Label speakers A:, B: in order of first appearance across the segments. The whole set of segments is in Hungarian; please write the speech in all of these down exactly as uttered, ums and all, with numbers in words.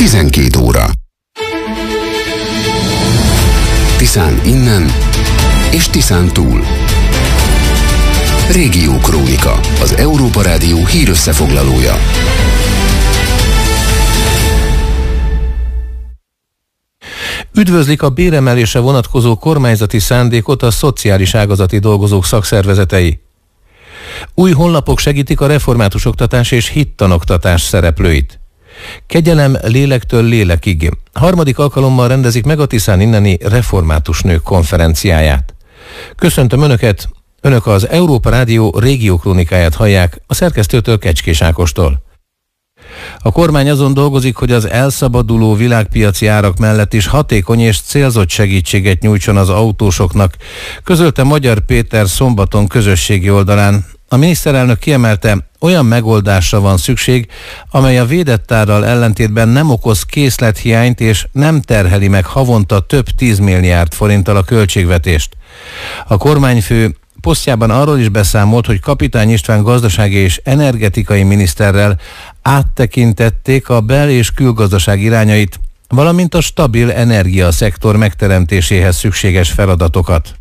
A: tizenkét óra. Tiszán innen és Tiszán túl. Régiókrónika, az Európa Rádió hírösszefoglalója.
B: Üdvözlik a béremelésre vonatkozó kormányzati szándékot a szociális ágazati dolgozók szakszervezetei. Új honlapok segítik a református oktatás és hittanoktatás szereplőit. Kegyelem lélektől lélekig. Harmadik alkalommal rendezik meg a Tiszán inneni református nők konferenciáját. Köszöntöm Önöket, Önök az Európa Rádió régiókrónikáját hallják a szerkesztőtől, Kecskés Ákostól. A kormány azon dolgozik, hogy az elszabaduló világpiaci árak mellett is hatékony és célzott segítséget nyújtson az autósoknak, közölte Magyar Péter szombaton közösségi oldalán. A miniszterelnök kiemelte, olyan megoldásra van szükség, amely a védett árral ellentétben nem okoz készlethiányt és nem terheli meg havonta több tízmilliárd forinttal a költségvetést. A kormányfő posztjában arról is beszámolt, hogy Kapitány István gazdasági és energetikai miniszterrel áttekintették a bel- és külgazdaság irányait, valamint a stabil energiaszektor megteremtéséhez szükséges feladatokat.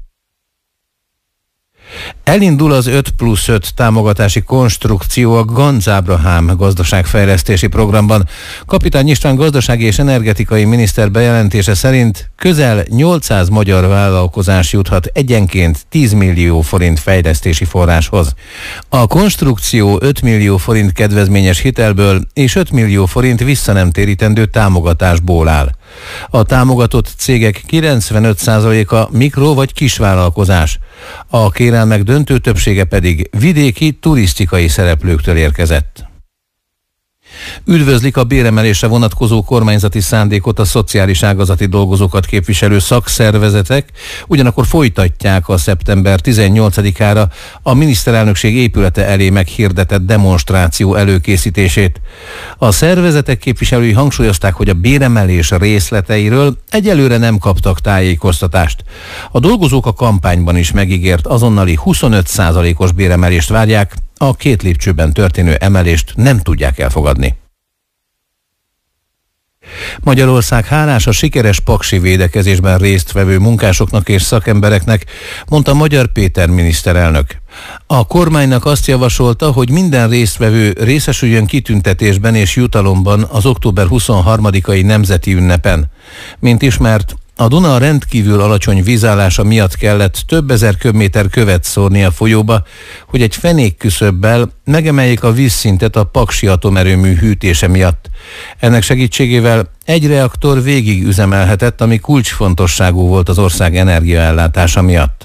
B: Elindul az öt plusz öt támogatási konstrukció a Ganz Ábrahám gazdaságfejlesztési programban. Kapitány István gazdasági és energetikai miniszter bejelentése szerint közel nyolcszáz magyar vállalkozás juthat egyenként tíz millió forint fejlesztési forráshoz. A konstrukció öt millió forint kedvezményes hitelből és öt millió forint visszanemtérítendő támogatásból áll. A támogatott cégek kilencvenöt százaléka mikro- vagy kisvállalkozás. A kérelmek döntő többsége pedig vidéki, turisztikai szereplőktől érkezett. Üdvözlik a béremelésre vonatkozó kormányzati szándékot a szociális ágazati dolgozókat képviselő szakszervezetek, ugyanakkor folytatják a szeptember tizennyolcadikára a miniszterelnökség épülete elé meghirdetett demonstráció előkészítését. A szervezetek képviselői hangsúlyozták, hogy a béremelés részleteiről egyelőre nem kaptak tájékoztatást. A dolgozók a kampányban is megígért azonnali huszonöt százalékos béremelést várják, a két lépcsőben történő emelést nem tudják elfogadni. Magyarország hálás a sikeres paksi védekezésben résztvevő munkásoknak és szakembereknek, mondta Magyar Péter miniszterelnök. A kormánynak azt javasolta, hogy minden résztvevő részesüljön kitüntetésben és jutalomban az október huszonharmadikai nemzeti ünnepen. Mint ismert, a Duna rendkívül alacsony vízállása miatt kellett több ezer köbméter követ szórni a folyóba, hogy egy fenékküszöbbel megemeljék a vízszintet a paksi atomerőmű hűtése miatt. Ennek segítségével egy reaktor végig üzemelhetett, ami kulcsfontosságú volt az ország energiaellátása miatt.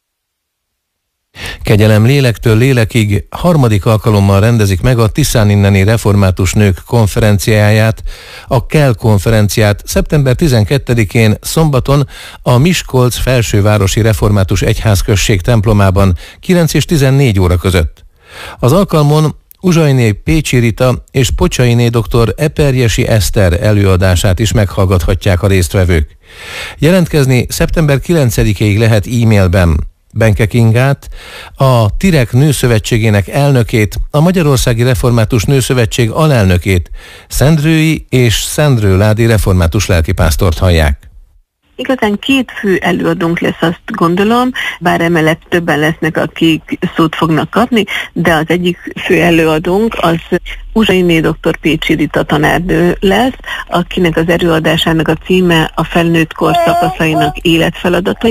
B: Kegyelem lélektől lélekig harmadik alkalommal rendezik meg a Tiszán inneni református nők konferenciáját, a ká e el konferenciát szeptember tizenkettedikén szombaton a Miskolc felsővárosi református egyházközség templomában kilenc és tizennégy óra között. Az alkalmon Uzsajné Pécsi Rita és Pocsainé dr. Eperjesi Eszter előadását is meghallgathatják a résztvevők. Jelentkezni szeptember kilencedikéig lehet e-mailben. Benke Kingát, a Tirek Nőszövetségének elnökét, a Magyarországi Református Nőszövetség alelnökét, Szendrői és Szendrőládi református lelkipásztort hallják.
C: Igazán két fő előadónk lesz, azt gondolom, bár emellett többen lesznek, akik szót fognak kapni, de az egyik fő előadónk az Uzsainé dr. Pécsi Rita tanárnő lesz, akinek az előadásának a címe a felnőtt kor szakaszainak életfeladatai.